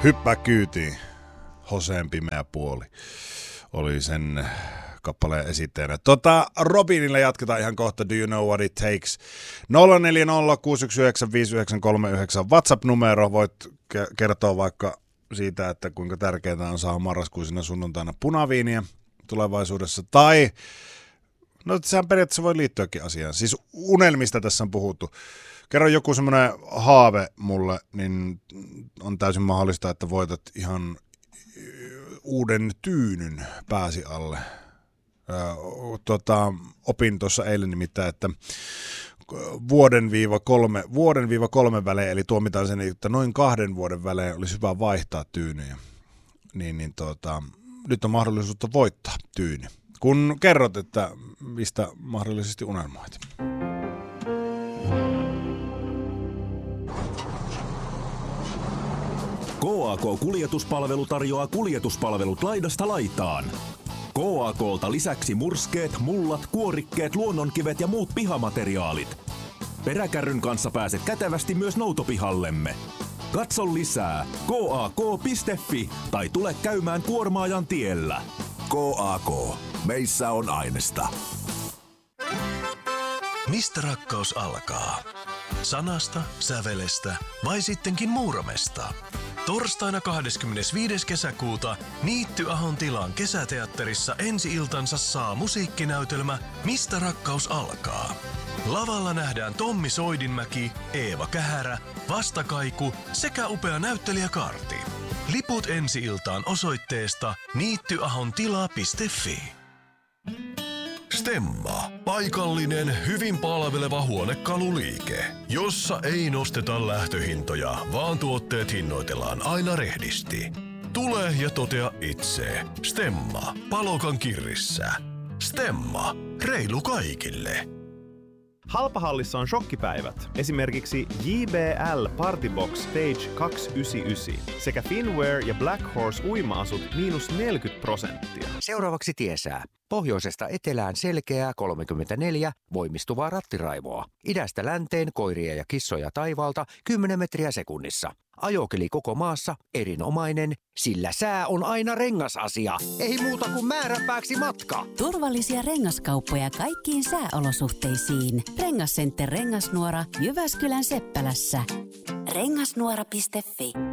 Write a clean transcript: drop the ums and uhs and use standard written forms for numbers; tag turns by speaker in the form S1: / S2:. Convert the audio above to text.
S1: Hyppää kyytiin. Hoseen pimeä puoli oli sen kappaleen esittäjänä. Robinille jatketaan ihan kohta. Do you know what it takes? 04061959939 WhatsApp-numero. Voit kertoa vaikka siitä, että kuinka tärkeää on saada marraskuisena sunnuntaina punaviiniä tulevaisuudessa. Tai, no sehän periaatteessa voi liittyäkin asiaan. Siis unelmista tässä on puhuttu. Kerro joku semmoinen haave mulle, niin on täysin mahdollista, että voitat ihan uuden tyynyn pääsi alle. Opin tuossa eilen nimittäin, että vuoden 3 välein, eli tuomitaan sen, että noin 2 vuoden välein olisi hyvä vaihtaa tyynyjä. Nyt on mahdollisuutta voittaa tyyny. Kun kerrot, että mistä mahdollisesti unelmoit.
S2: KAK-kuljetuspalvelu tarjoaa kuljetuspalvelut laidasta laitaan. KAK:lta lisäksi murskeet, mullat, kuorikkeet, luonnonkivet ja muut pihamateriaalit. Peräkärryn kanssa pääset kätevästi myös noutopihallemme. Katso lisää KAK.fi tai tule käymään kuormaajan tiellä.
S3: KAK. Meissä on ainesta.
S4: Mistä rakkaus alkaa? Sanasta, sävelestä vai sittenkin muuramesta? Torstaina 25. kesäkuuta Niitty Ahon tilan kesäteatterissa ensi-iltansa saa musiikkinäytelmä Mistä rakkaus alkaa? Lavalla nähdään Tommi Soidinmäki, Eeva Kähärä, Vastakaiku sekä upea näyttelijäkaarti. Liput ensi-iltaan osoitteesta niittyahon.fi. Stemma. Paikallinen, hyvin palveleva huonekaluliike, jossa ei nosteta lähtöhintoja, vaan tuotteet hinnoitellaan aina rehdisti. Tule ja totea itse. Stemma. Palokan kirrissä. Stemma. Reilu kaikille.
S5: Halpahallissa on shokkipäivät. Esimerkiksi JBL Partybox Stage 299 sekä Finwear ja Black Horse uima-asut -40%.
S6: Seuraavaksi tiesää. Pohjoisesta etelään selkeää 34, voimistuvaa rattiraivoa. Idästä länteen koiria ja kissoja taivaalta 10 metriä sekunnissa. Ajokeli koko maassa erinomainen, sillä sää on aina rengasasia. Ei muuta kuin määränpääksi matka.
S7: Turvallisia rengaskauppoja kaikkiin sääolosuhteisiin. Rengascenter Rengasnuora Jyväskylän Seppälässä. Rengasnuora.fi